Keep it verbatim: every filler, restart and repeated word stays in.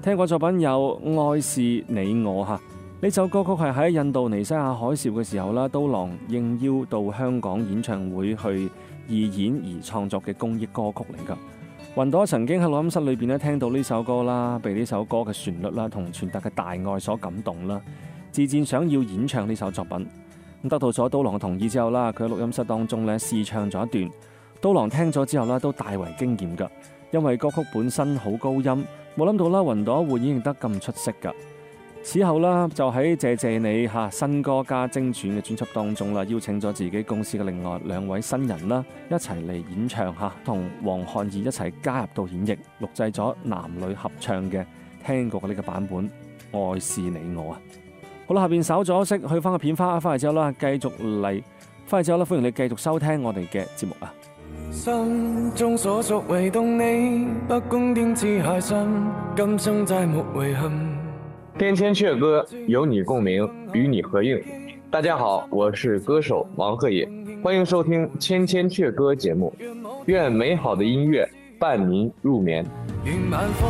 聽過作品有《愛是你我》嚇，呢首歌曲係喺印度尼西亞海嘯嘅時候啦，刀郎應邀到香港演唱會去義演而創作嘅公益歌曲嚟㗎。雲朵曾經喺錄音室裏邊咧聽到呢首歌啦，被呢首歌嘅旋律啦同傳達嘅大愛所感動啦，自薦想要演唱呢首作品。咁得到咗刀郎嘅同意之後啦，佢喺錄音室當中咧試唱咗一段，刀郎聽咗之後啦都大為驚豔㗎，因為歌曲本身好高音，冇諗到啦雲朵會演繹得咁出色㗎。此後啦，就喺謝謝你嚇新歌加精選嘅專輯當中啦，邀請咗自己公司嘅另外兩位新人啦，一齊嚟演唱嚇，同黃漢義一齊加入到演繹，錄製咗男女合唱嘅聽過嘅呢個版本《愛是你我》啊！好啦，下邊稍咗息，去翻個片花，翻嚟之後啦，繼續嚟，翻嚟之後啦，歡迎你繼續收聽我哋嘅節目啊！ 心中所屬唯獨你，不公點知海深，今生再沒遺憾。 天千阙歌，有你共鳴，與你合映。大家好，我是歌手王鶴野，歡迎收聽千千阙歌節目。願美好的音樂伴您入眠。